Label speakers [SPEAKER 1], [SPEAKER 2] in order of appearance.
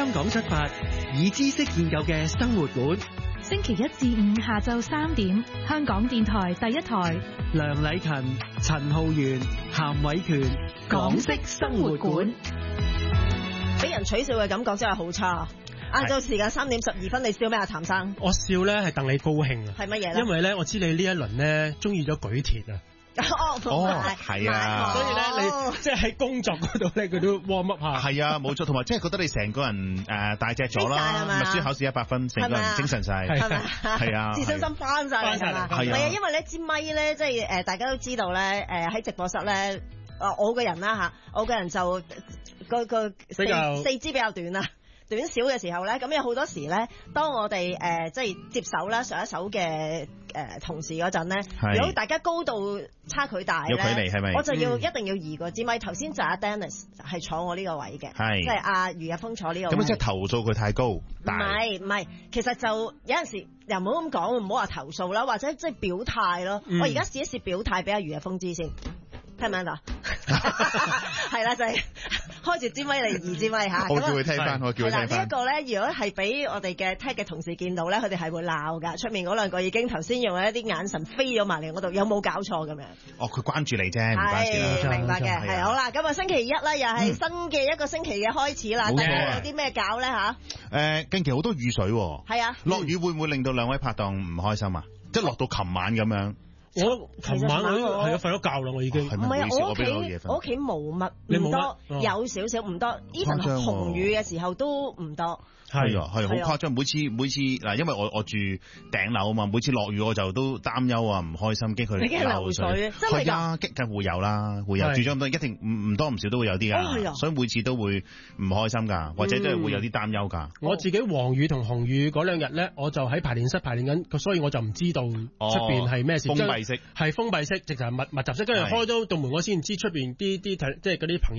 [SPEAKER 1] 香港出發，以知識建構嘅生活館。
[SPEAKER 2] 星期一至五下晝3點，香港電台第一台。
[SPEAKER 1] 梁禮勤、陳浩源、譚偉權，港式生活館。
[SPEAKER 3] 俾人取笑嘅感覺真係好差。晏晝時間3點12分，你笑咩啊，譚生？
[SPEAKER 4] 我笑咧係戥你高興啊！
[SPEAKER 3] 係乜嘢咧？
[SPEAKER 4] 因為咧，我知你呢一輪咧中意咗舉鐵啊！
[SPEAKER 5] 係啊，
[SPEAKER 4] 所以咧你即係喺工作嗰度咧，佢都 warm up 下。
[SPEAKER 5] 係啊，冇錯，同埋即係覺得你成個人大隻咗啦，默書考試100分，成個人精神晒，
[SPEAKER 3] 係咪？
[SPEAKER 5] 係啊，
[SPEAKER 3] 自信心翻晒嚟係嘛？係啊，因為呢支咪咧，即係大家都知道咧，喺直播室咧，我個人啦嚇，我個人就個四肢比較短啊。短小嘅時候咧，咁有好多時咧，當我哋即係接手啦上一手嘅同事嗰陣咧，如果大家高度差距大咧，
[SPEAKER 5] 有距離係咪？
[SPEAKER 3] 我就一定要移個支咪。頭先就阿 Dennis 係坐我呢個位嘅，即係阿余日峰坐呢個位。
[SPEAKER 5] 咁即係投訴佢太高？唔
[SPEAKER 3] 係，其實就有陣時又唔好咁講，唔好話投訴啦，或者即係表態咯。我而家試一試表態俾阿余日峰知先。聽唔聽到？係啦，就係開住支咪嚟移支咪嚇。
[SPEAKER 5] 我叫佢聽翻，我叫佢聽翻。
[SPEAKER 3] 呢一個咧，如果係俾我哋嘅 tech 嘅同事見到咧，佢哋係會鬧㗎。出面嗰兩個已經頭先用一啲眼神飛咗埋嚟嗰度，有冇搞錯咁樣？
[SPEAKER 5] 哦，佢關注你啫，唔關事啦。
[SPEAKER 3] 明白嘅，係好啦。咁啊，星期一啦，又係新嘅一個星期嘅開始啦。大家有啲咩搞咧嚇？
[SPEAKER 5] 近期好多雨水喎。
[SPEAKER 3] 係啊。落
[SPEAKER 5] 雨會唔會令到兩位拍檔唔開心啊？即係落到琴晚咁樣。
[SPEAKER 4] 我琴晚我係瞓咗覺啦，我已經。唔
[SPEAKER 3] 係啊，我屋企冇乜，唔多，有少少唔多。even紅雨嘅時候都唔多。
[SPEAKER 5] 係啊，係好誇張。每次嗱，因為我住頂樓啊嘛，每次落雨我就都擔憂啊，唔開心，驚佢流水。係啊，梗會有啦，會有住咗咁多，一定唔多唔少都會有啲㗎。所以每次都會唔開心㗎，或者都係會有啲擔憂㗎。
[SPEAKER 4] 我自己黃雨同紅雨嗰兩日咧，我就喺排練室排練緊，所以我就唔知道出邊係咩事。
[SPEAKER 5] 封閉式，
[SPEAKER 4] 係封閉式，直頭係密集式，跟住開咗道門，我先知出邊啲即係嗰啲朋友。